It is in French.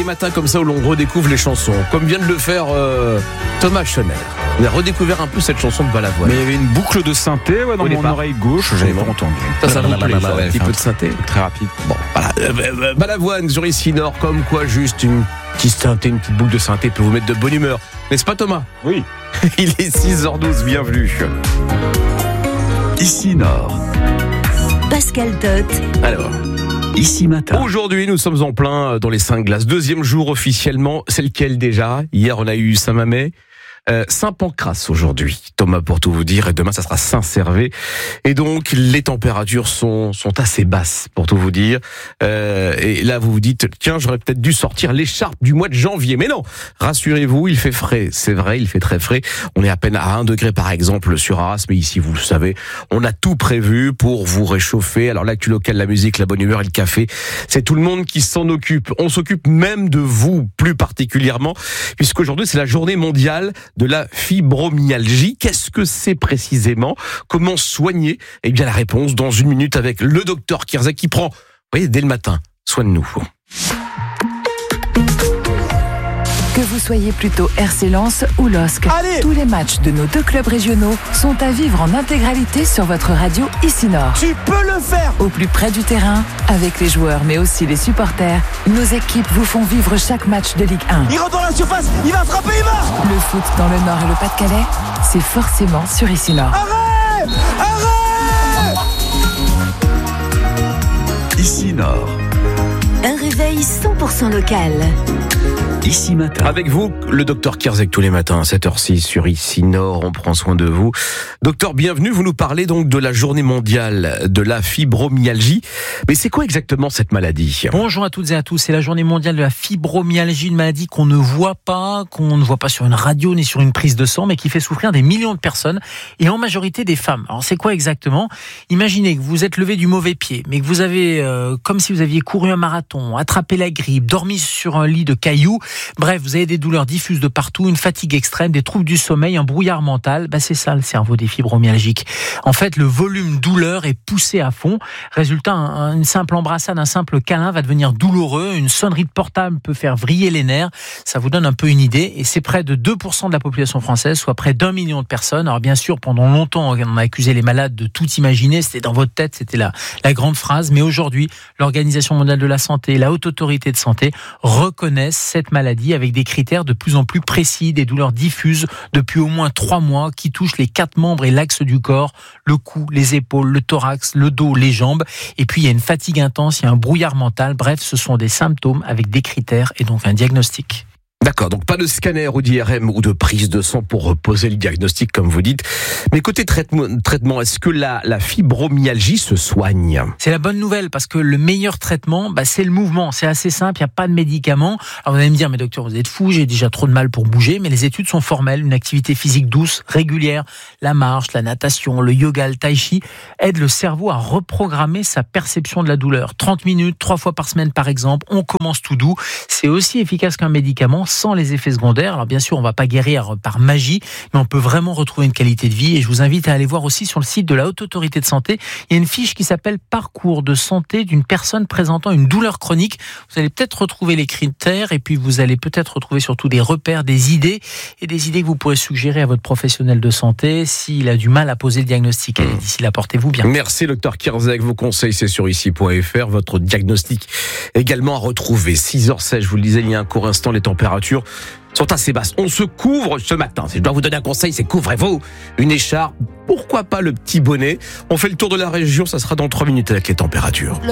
matins comme ça où l'on redécouvre les chansons, comme vient de le faire Thomas Schoner. On a redécouvert un peu cette chanson de Balavoine. Mais il y avait une boucle de synthé dans mon oreille gauche, j'avais pas entendu. Ça vous plaît, un petit peu de synthé. Très rapide. Bon, voilà. Balavoine sur ici Nord, comme quoi juste une petite synthé, une petite boucle de synthé peut vous mettre de bonne humeur. N'est-ce pas Thomas ? Oui. Il est 6h12, bienvenue. Ici Nord. Pascal Tot. Alors, Ici Matin. aujourd'hui, nous sommes en plein dans les 5 glaces. Deuxième jour officiellement, c'est lequel déjà ? Hier, on a eu Saint-Mamet. Saint-Pancras aujourd'hui, Thomas, pour tout vous dire, et demain ça sera Saint-Servé, et donc les températures sont assez basses pour tout vous dire, et là vous vous dites tiens, j'aurais peut-être dû sortir l'écharpe du mois de janvier, mais non, rassurez-vous, il fait frais, c'est vrai, il fait très frais, on est à peine à 1 degré par exemple sur Arras, mais ici vous le savez, on a tout prévu pour vous réchauffer. Alors l'actu locale, la musique, la bonne humeur et le café, c'est tout le monde qui s'en occupe, on s'occupe même de vous plus particulièrement, puisqu'aujourd'hui c'est la journée mondiale de la fibromyalgie. Qu'est-ce que c'est précisément ? Comment soigner ? Eh bien, la réponse dans une minute avec le docteur Kierzek qui prend, vous voyez, dès le matin, soin de nous. Que vous soyez plutôt RC Lens ou LOSC, tous les matchs de nos 2 clubs régionaux sont à vivre en intégralité sur votre radio Ici Nord. Tu peux le faire! Au plus près du terrain, avec les joueurs mais aussi les supporters, nos équipes vous font vivre chaque match de Ligue 1. Il rentre dans la surface, il va frapper, il marque! Le foot dans le Nord et le Pas-de-Calais, c'est forcément sur Ici Nord. Arrête! Ici Nord. Un réveil 100% local. Ici Matin. Avec vous, le docteur Kierzek tous les matins à 7h06 sur Ici Nord, on prend soin de vous. Docteur, bienvenue, vous nous parlez donc de la journée mondiale de la fibromyalgie. Mais c'est quoi exactement cette maladie ? Bonjour à toutes et à tous, c'est la journée mondiale de la fibromyalgie, une maladie qu'on ne voit pas sur une radio ni sur une prise de sang, mais qui fait souffrir des millions de personnes et en majorité des femmes. Alors c'est quoi exactement ? Imaginez que vous êtes levé du mauvais pied, mais que vous avez, comme si vous aviez couru un marathon, attrapé la grippe, dormi sur un lit de cailloux. Bref, vous avez des douleurs diffuses de partout, une fatigue extrême, des troubles du sommeil, un brouillard mental. C'est ça le cerveau des fibromyalgiques. En fait, le volume douleur est poussé à fond. Résultat, une simple embrassade, un simple câlin va devenir douloureux. Une sonnerie de portable peut faire vriller les nerfs. Ça vous donne un peu une idée. Et c'est près de 2% de la population française, soit près d'1 million de personnes. Alors bien sûr, pendant longtemps, on a accusé les malades de tout imaginer. C'était dans votre tête, c'était la grande phrase. Mais aujourd'hui, l'Organisation mondiale de la santé, la Haute Autorité de santé reconnaissent cette maladie avec des critères de plus en plus précis, des douleurs diffuses depuis au moins 3 mois qui touchent les 4 membres et l'axe du corps, le cou, les épaules, le thorax, le dos, les jambes. Et puis il y a une fatigue intense, il y a un brouillard mental. Bref, ce sont des symptômes avec des critères et donc un diagnostic. D'accord, donc pas de scanner ou d'IRM ou de prise de sang pour poser le diagnostic comme vous dites. Mais côté traitement, est-ce que la fibromyalgie se soigne ? C'est la bonne nouvelle parce que le meilleur traitement, c'est le mouvement. C'est assez simple, il n'y a pas de médicaments. Alors vous allez me dire, mais docteur, vous êtes fou, j'ai déjà trop de mal pour bouger. Mais les études sont formelles, une activité physique douce, régulière, la marche, la natation, le yoga, le tai chi, aide le cerveau à reprogrammer sa perception de la douleur. 30 minutes, 3 fois par semaine par exemple, on commence tout doux. C'est aussi efficace qu'un médicament, sans les effets secondaires. Alors bien sûr, on ne va pas guérir par magie, mais on peut vraiment retrouver une qualité de vie. Et je vous invite à aller voir aussi sur le site de la Haute Autorité de Santé. Il y a une fiche qui s'appelle « Parcours de santé d'une personne présentant une douleur chronique ». Vous allez peut-être retrouver les critères et puis vous allez peut-être retrouver surtout des repères, des idées que vous pourrez suggérer à votre professionnel de santé s'il a du mal à poser le diagnostic. Allez, d'ici là, portez-vous bien. Merci docteur Kierzek. Vos conseils, c'est sur ici.fr. Votre diagnostic également à retrouver. 6h16, je vous le disais il y a un court instant, les températures sont assez basses. On se couvre ce matin. Si je dois vous donner un conseil, c'est couvrez-vous. Une écharpe, pourquoi pas le petit bonnet. On fait le tour de la région, ça sera dans 3 minutes avec les températures.